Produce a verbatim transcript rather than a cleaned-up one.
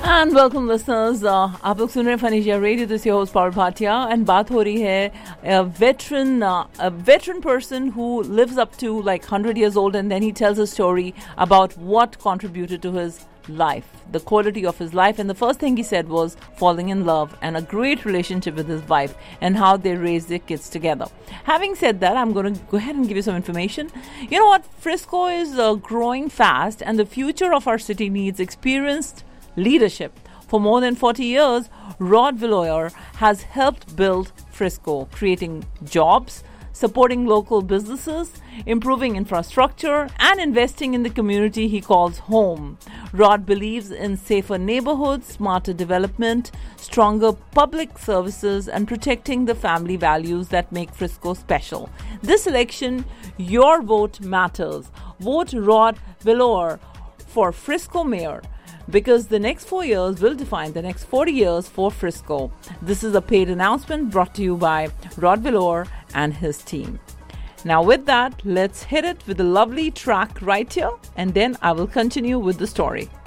And welcome listeners, आप लोग सुन रहे हैं फनीशिया radio. This your host Parul Bhatia and बात हो रही है veteran veteran person who lives up to like hundred years old and then he tells a story about what contributed to his life, the quality of his life. And the first thing he said was falling in love and a great relationship with his wife and how they raised their kids together. Having said that, I'm going to go ahead and give you some information. You know what? Frisco is uh, growing fast and the future of our city needs experienced leadership. For more than forty years, Rod Villoyer has helped build Frisco, creating jobs, supporting local businesses, improving infrastructure, and investing in the community he calls home. Rod believes in safer neighborhoods, smarter development, stronger public services, and protecting the family values that make Frisco special. This election, your vote matters. Vote Rod Villoyer for Frisco Mayor, because the next four years will define the next forty years for Frisco. This is a paid announcement brought to you by Rod Villoyer and his team. Now with that, let's hit it with a lovely track right here, and then I will continue with the story.